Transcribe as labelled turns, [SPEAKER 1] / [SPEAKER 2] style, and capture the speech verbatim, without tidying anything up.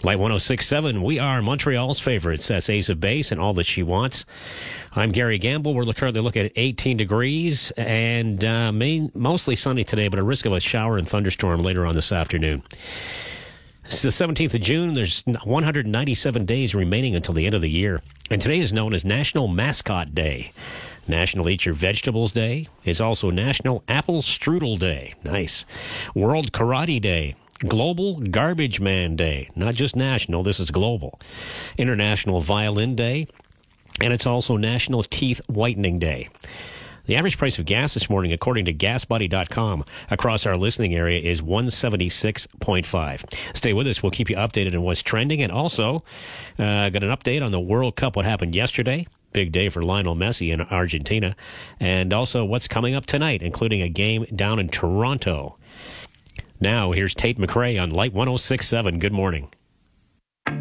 [SPEAKER 1] Light one oh six point seven, we are Montreal's favorites. That's Ace of Base and All That She Wants. I'm Gary Gamble. We're currently looking at eighteen degrees and uh, main, mostly sunny today, but a risk of a shower and thunderstorm later on this afternoon. It's the seventeenth of June. There's one hundred ninety-seven days remaining until the end of the year. And today is known as National Mascot Day. National Eat Your Vegetables Day is also National Apple Strudel Day. Nice. World Karate Day. Global Garbage Man Day. Not just national, this is global. International Violin Day. And it's also National Teeth Whitening Day. The average price of gas this morning, according to gas buddy dot com, across our listening area is one seventy-six point five. Stay with us. We'll keep you updated on what's trending. And also, uh, got an update on the World Cup, what happened yesterday. Big day for Lionel Messi in Argentina. And also what's coming up tonight, including a game down in Toronto. Now, here's Tate McRae on Light one oh six point seven. Good morning.